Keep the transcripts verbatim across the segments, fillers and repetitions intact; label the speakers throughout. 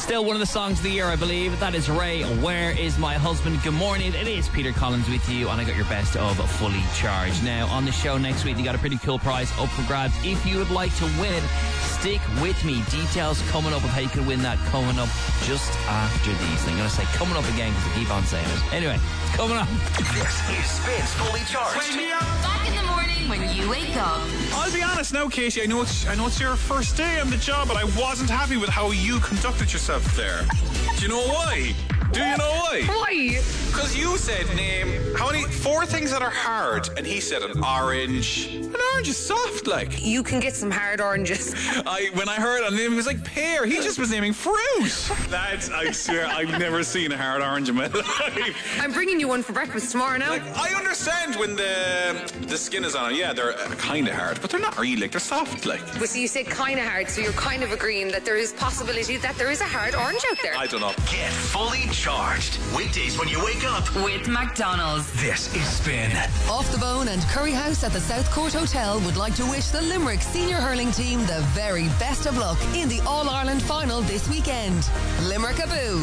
Speaker 1: Still one of the songs of the year, I believe. That is Ray, Where Is My Husband? Good morning. It is Peter Collins with you, and I got your best of Fully Charged. Now, on the show next week, you got a pretty cool prize up for grabs. If you would like to win it, stick with me. Details coming up of how you can win that coming up just after these. I'm going to say coming up again because I keep on saying it. Anyway, it's coming up.
Speaker 2: This is Spins Fully Charged.
Speaker 3: Back in the morning when you wake up.
Speaker 4: I'll be honest now, Katie, I know it's I know it's your first day on the job, but I wasn't happy with how you conducted yourself there. Do you know why? Do you know why?
Speaker 5: Why?
Speaker 4: Because you said name how many four things that are hard, and he said an orange. An orange is soft, like.
Speaker 5: You can get some hard oranges.
Speaker 4: I when I heard on him, it was like pear. He just was naming fruit. That's I swear I've never seen a hard orange in my life.
Speaker 5: I'm bringing you one for breakfast tomorrow now.
Speaker 4: Like, I understand when the the skin is on it. Yeah, they're uh, kind of hard, but they're not really. Like, they're soft, like.
Speaker 5: But so you say kind of hard, so you're kind of agreeing that there is possibility that there is a hard orange out there.
Speaker 4: I don't know.
Speaker 2: Get fully charged. Weekdays when you wake up.
Speaker 3: With McDonald's.
Speaker 2: This is Spin.
Speaker 6: Off the Bone and Curry House at the South Court Hotel would like to wish the Limerick senior hurling team the very best of luck in the All-Ireland final this weekend. Limerick Aboo.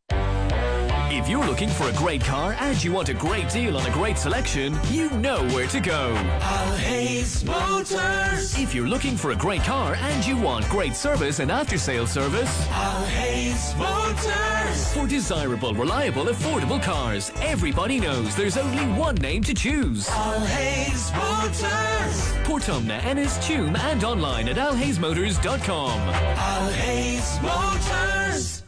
Speaker 7: If you're looking for a great car and you want a great deal on a great selection, you know where to go.
Speaker 8: Alhays Motors.
Speaker 7: If you're looking for a great car and you want great service and after-sales service,
Speaker 8: Alhays Motors.
Speaker 7: For desirable, reliable, affordable cars, everybody knows there's only one name to choose.
Speaker 8: Alhays Motors.
Speaker 7: Portumna, Ennis, Tuam and online at alhays motors dot com.
Speaker 8: Alhays Motors.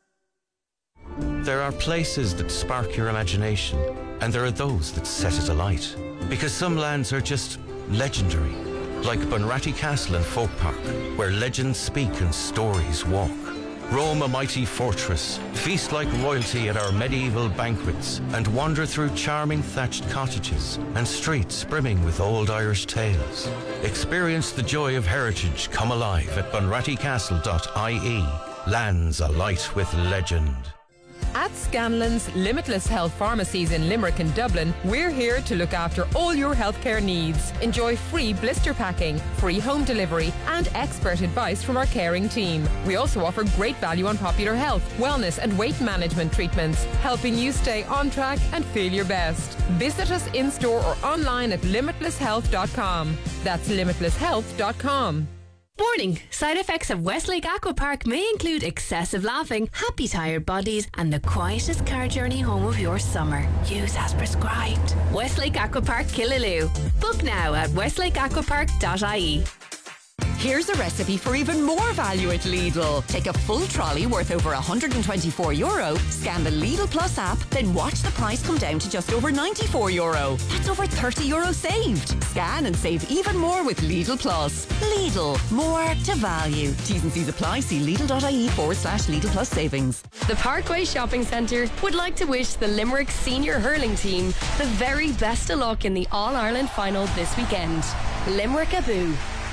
Speaker 9: There are places that spark your imagination, and there are those that set it alight. Because some lands are just legendary, like Bunratty Castle and Folk Park, where legends speak and stories walk. Roam a mighty fortress, feast like royalty at our medieval banquets, and wander through charming thatched cottages and streets brimming with old Irish tales. Experience the joy of heritage come alive at bunratty castle dot I E. Lands alight with legend.
Speaker 10: At Scanlon's Limitless Health Pharmacies in Limerick and Dublin, we're here to look after all your healthcare needs. Enjoy free blister packing, free home delivery, and expert advice from our caring team. We also offer great value on popular health, wellness, and weight management treatments, helping you stay on track and feel your best. Visit us in-store or online at limitless health dot com. That's limitless health dot com.
Speaker 11: Warning! Side effects of Westlake Aqua Park may include excessive laughing, happy tired bodies, and the quietest car journey home of your summer. Use as prescribed. Westlake Aqua Park, Killaloe. Book now at westlake aqua park dot I E.
Speaker 6: Here's a recipe for even more value at Lidl. Take a full trolley worth over one hundred twenty-four euro, scan the Lidl Plus app, then watch the price come down to just over ninety-four euro. That's over thirty euro saved. Scan and save even more with Lidl Plus. Lidl, more to value. T's and C's apply. See Lidl.ie forward slash Lidl Plus savings.
Speaker 11: The Parkway Shopping Centre would like to wish the Limerick senior hurling team the very best of luck in the All-Ireland final this weekend. Limerick Aboo.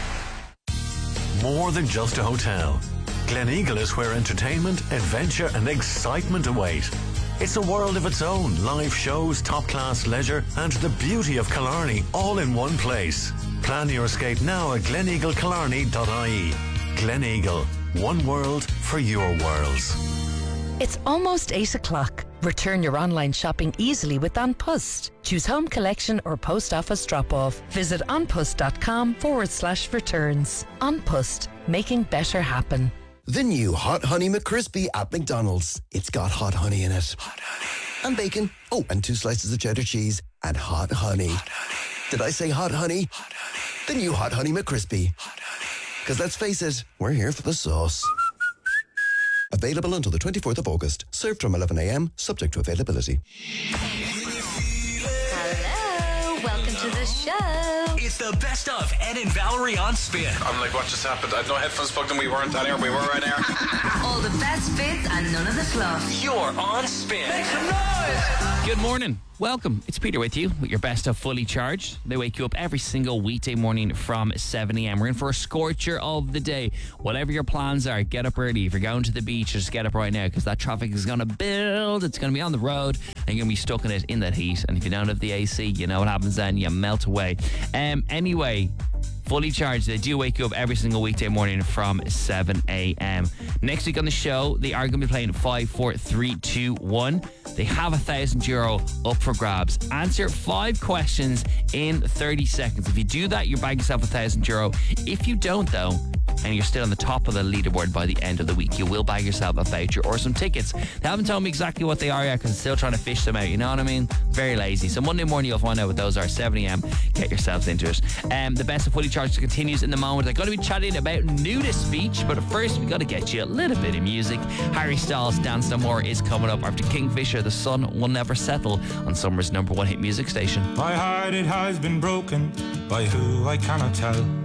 Speaker 12: More than just a hotel. Gleneagle is where entertainment, adventure and excitement await. It's a world of its own. Live shows, top-class leisure and the beauty of Killarney all in one place. Plan your escape now at gleneagle killarney dot I E. Gleneagle. One world for your worlds.
Speaker 13: It's almost eight o'clock. Return your online shopping easily with An Post. Choose home collection or post office drop-off. Visit onpost.com forward slash returns. An Post, making better happen.
Speaker 14: The new Hot Honey McCrispy at McDonald's. It's got hot honey in it. Hot honey. And bacon. Oh, and two slices of cheddar cheese. And hot honey. Hot honey. Did I say hot honey? Hot honey. The new Hot Honey McCrispy. Hot honey. Because let's face it, we're here for the sauce. Available until the twenty-fourth of August. Served from eleven a.m. Subject to availability.
Speaker 3: Hello, welcome to the show.
Speaker 2: It's the best of Ed and Valerie on Spin.
Speaker 4: I'm like, what just happened? I had no headphones plugged in. We weren't on air. We were on air.
Speaker 3: All the best bits and none of the fluff.
Speaker 2: You're on Spin.
Speaker 3: Make some noise.
Speaker 1: Good morning. Welcome. It's Peter with you with your best of Fully Charged. They wake you up every single weekday morning from seven a.m. We're in for a scorcher of the day. Whatever your plans are, get up early. If you're going to the beach, just get up right now because that traffic is going to build. It's going to be on the road and you're going to be stuck in it in that heat. And if you don't have the A C, you know what happens then. You melt away. Um, anyway, Fully Charged. They do wake you up every single weekday morning from seven a.m. Next week on the show, they are going to be playing five, four, three, two, one. They have a thousand euro up for grabs. Answer five questions in thirty seconds. If you do that, you bag yourself a thousand euro. If you don't, though, and you're still on the top of the leaderboard by the end of the week, you will bag yourself a voucher or some tickets. They haven't told me exactly what they are yet because I'm still trying to fish them out, you know what I mean? Very lazy. So Monday morning you'll find out what those are, seven a.m. Get yourselves into it. Um, the best of Fully Charged continues in the moment. They're going to be chatting about nudist speech, but first we got to get you a little bit of music. Harry Styles' Dance No More is coming up after Kingfisher. The sun will never settle on summer's number one hit music station.
Speaker 15: My heart, it has been broken by who I cannot tell.